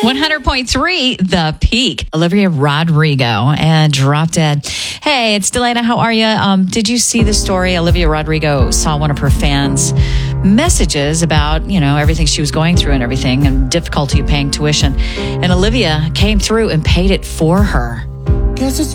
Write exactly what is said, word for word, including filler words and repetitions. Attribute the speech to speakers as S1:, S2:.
S1: one hundred point three, The Peak. Olivia Rodrigo and Drop Dead. Hey, it's Delana. How are you? Um, did you see the story? Olivia Rodrigo saw one of her fans' messages about, you know, everything she was going through and everything and difficulty paying tuition. And Olivia came through and paid it for her.
S2: Guess it's